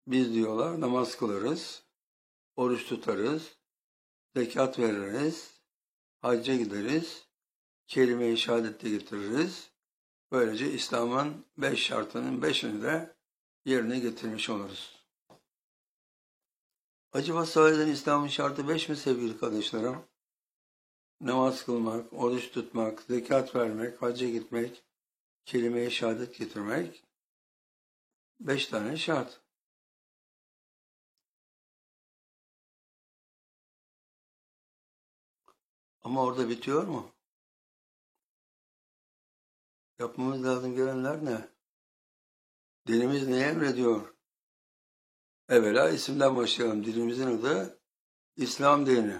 biz diyorlar namaz kılarız, oruç tutarız, zekat veririz, hacca gideriz, kelime-i şehadeti getiririz. Böylece İslam'ın 5 şartının 5'ini de yerine getirmiş oluruz. Acaba sahiden İslam'ın şartı 5 mi sevgili kardeşlerim? Namaz kılmak, oruç tutmak, zekat vermek, hacca gitmek, kelime-i şehadet getirmek 5 tane şart. Ama orada bitiyor mu? Yapmamız lazım gelenler ne? Dinimiz ne emrediyor? Evvela isimden başlayalım. Dinimizin adı İslam dini.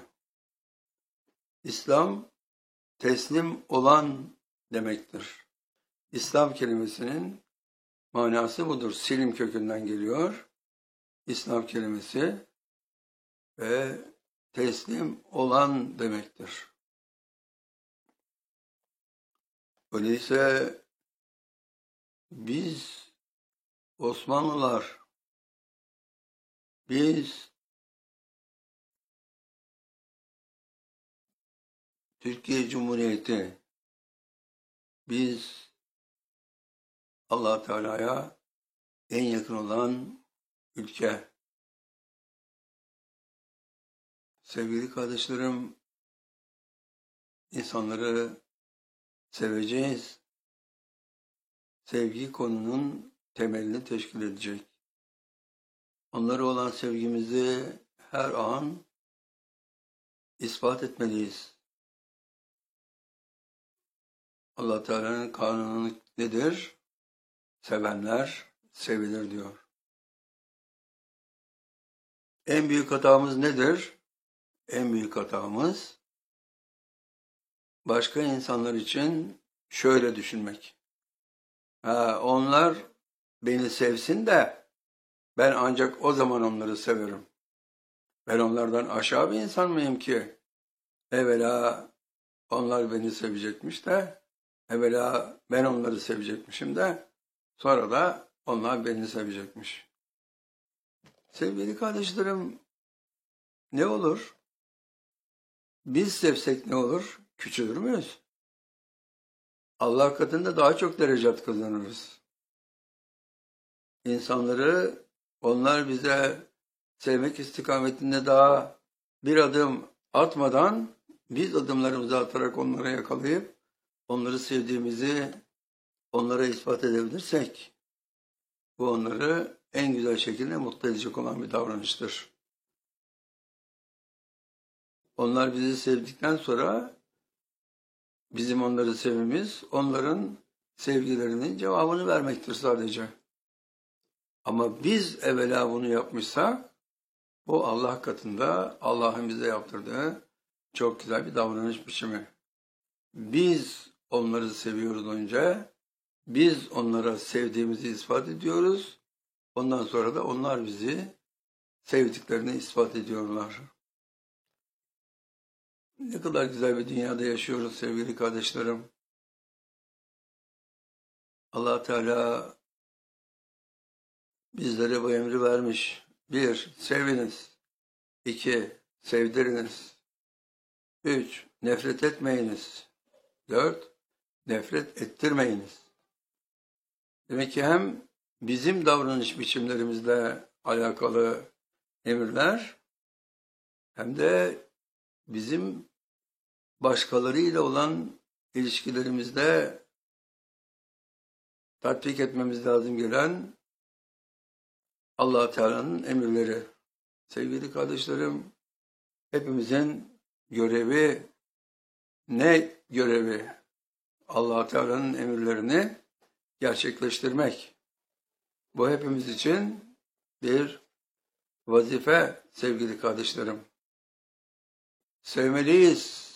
İslam teslim olan demektir. İslam kelimesinin manası budur. Silim kökünden geliyor. İslam kelimesi ve teslim olan demektir. Öyleyse biz Osmanlılar, biz Türkiye Cumhuriyeti, biz Allah Teala'ya en yakın olan ülke. Sevgili kardeşlerim, insanları seveceğiz. Sevgi konunun temelini teşkil edecek. Onlara olan sevgimizi her an ispat etmeliyiz. Allah Teala'nın kanunu nedir? Sevenler sevilir diyor. En büyük hatamız nedir? En büyük hatamız başka insanlar için şöyle düşünmek. Onlar beni sevsin de ben ancak o zaman onları severim. Ben onlardan aşağı bir insan mıyım ki? Evvela onlar beni sevecekmiş de, evvela ben onları sevecekmişim de, sonra da onlar beni sevecekmiş. Sevgili kardeşlerim, ne olur? Biz sevsek ne olur? Küçülür müyüz? Allah katında daha çok derecat kazanırız. İnsanları, onlar bize sevmek istikametinde daha bir adım atmadan, biz adımlarımızı atarak onları yakalayıp, onları sevdiğimizi onlara ispat edebilirsek, bu onları en güzel şekilde mutlu edecek olan bir davranıştır. Onlar bizi sevdikten sonra, bizim onları sevmemiz, onların sevgilerinin cevabını vermektir sadece. Ama biz evvela bunu yapmışsak, bu Allah katında Allah'ın bize yaptırdığı çok güzel bir davranış biçimi. Biz onları seviyoruz önce, biz onlara sevdiğimizi ispat ediyoruz, ondan sonra da onlar bizi sevdiklerini ispat ediyorlar. Ne kadar güzel bir dünyada yaşıyoruz sevgili kardeşlerim. Allah Teala bizlere bu emri vermiş. 1. Seviniz. 2. Sevdiriniz. 3. Nefret etmeyiniz. 4. Nefret ettirmeyiniz. Demek ki hem bizim davranış biçimlerimizle alakalı emirler, hem de bizim başkalarıyla olan ilişkilerimizde tatbik etmemiz lazım gelen Allah Teala'nın emirleri. Sevgili kardeşlerim, hepimizin görevi ne görevi? Allah Teala'nın emirlerini gerçekleştirmek. Bu hepimiz için bir vazife sevgili kardeşlerim. Sevmeliyiz.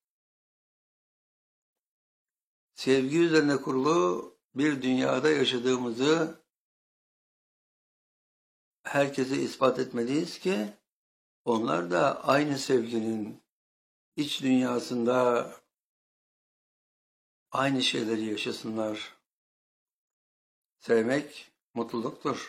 Sevgi üzerine kurulu bir dünyada yaşadığımızı herkese ispat etmeliyiz ki onlar da aynı sevginin iç dünyasında aynı şeyleri yaşasınlar. Sevmek mutluluktur.